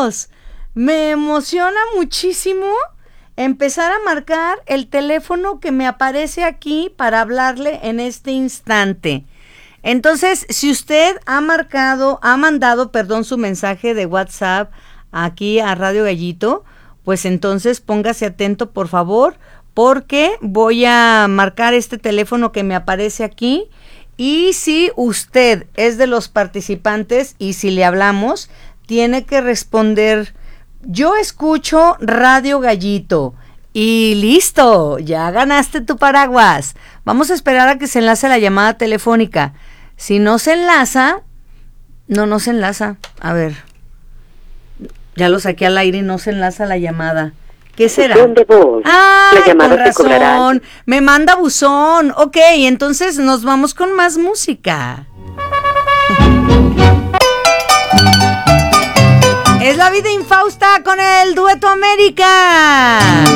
Dios! Me emociona muchísimo empezar a marcar el teléfono que me aparece aquí para hablarle en este instante. Entonces, si usted ha mandado, su mensaje de WhatsApp aquí a Radio Gallito, pues entonces póngase atento, por favor, porque voy a marcar este teléfono que me aparece aquí. Y si usted es de los participantes y si le hablamos, tiene que responder: yo escucho Radio Gallito. Y listo, ya ganaste tu paraguas. Vamos a esperar a que se enlace la llamada telefónica. Si no se enlaza, no se enlaza. A ver, ya lo saqué al aire y no se enlaza la llamada. ¿Qué será? ¿Dónde vos? La llamada con razón, se cobrará. Me manda buzón. Ok, entonces nos vamos con más música. Es la vida infausta con el Dueto América.